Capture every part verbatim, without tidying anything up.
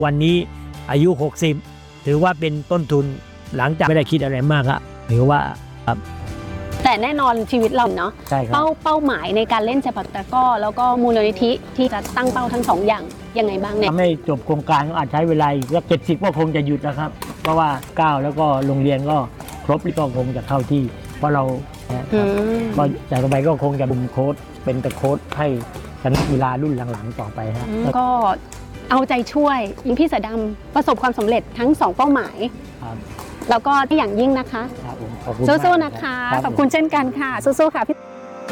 วันนี้อายุหกสิบถือว่าเป็นต้นทุนหลังจากไม่ได้คิดอะไรมากครับถือว่าครับแต่แน่นอนชีวิตเราเนาะใช่ครับเป้าเป้าหมายในการเล่นเซปักตะกร้อแล้วก็มูลนิธิที่จะตั้งเป้าทั้งสองอย่างยังไงบ้างเนี่ยทำให้จบโครงการก็อาจใช้เวลาอีกสักเจ็ดสิบก็คงจะหยุดนะครับ เพราะว่าเก้าแล้วก็โรงเรียนก็ครบก็คงจะเข้าที่เพราะเรานะครับก็จากต่อไปก็คงจะบุมโค้ชเป็นแต่โค้ชให้คณะกีฬารุ่นหลังๆต่อไปครับก็เอาใจช่วยยิงพี่เสือดำประสบความสำเร็จทั้งสองเป้าหมายครับแล้วก็ที่อย่างยิ่งนะคะครับผมขอบคุณสู้มากๆนะคะรับขอบคุณเช่นกันค่ะสู้ๆค่ะพี่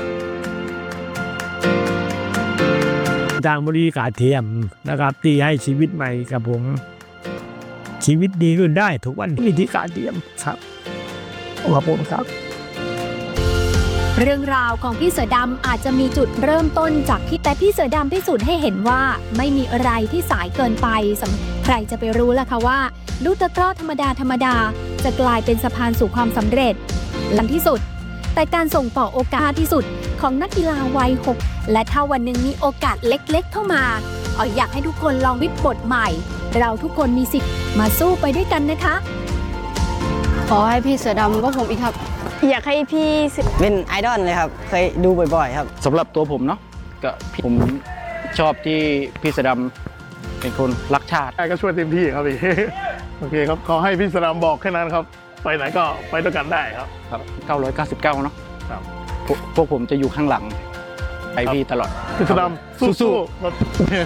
ทางบริการเทียมนะครับที่ให้ชีวิตใหม่กับผมชีวิตดีขึ้นได้ทุกวันวิธีการเทียมครับขอบคุณครับเรื่องราวของพี่เสือดำอาจจะมีจุดเริ่มต้นจากที่แต่พี่เสือดำพิสูจน์ให้เห็นว่าไม่มีอะไรที่สายเกินไปสำหรับใครจะไปรู้ล่ะคะว่าลูกตะกร้อธรรมดาธรรมดาจะกลายเป็นสะพานสู่ความสำเร็จลันที่สุดแต่การส่งต่อโอกาสที่สุดของนักกีฬาวัยหกและถ้าวันหนึ่งมีโอกาสเล็กๆเข้ามาอ๋ออยากให้ทุกคนลองวิทย์บทใหม่เราทุกคนมีสิทธิ์มาสู้ไปด้วยกันนะคะขอให้พี่เสือดำก็ผมอีกครับ อยากให้พี่เป็นไอดอลเลยครับเคยดูบ่อยๆครับสำหรับตัวผมเนาะก็ผมชอบที่พี่เสือดำเป็นคนรักชาติก็ช่วยเต็มที่ครับพี่ โอเคครับขอให้พี่สรามบอกแค่นั้นครับไปไหนก็ไปด้วยกันได้ครับครับเก้าร้อยเก้าสิบเก้าเนาะครับพวกพวกผมจะอยู่ข้างหลังไปพี่ตลอดพี่สรามสู้ๆครับ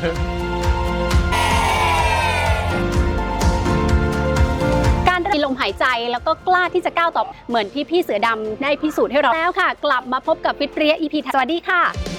การมีลมหายใจแล้วก็กล้าที่จะก้าวต่อเหมือนที่พี่เสือดำได้พิสูจน์ให้เราแล้วค่ะ กลับมาพบกับฟิตเปรี้ย อี พี สวัสดีค่ะ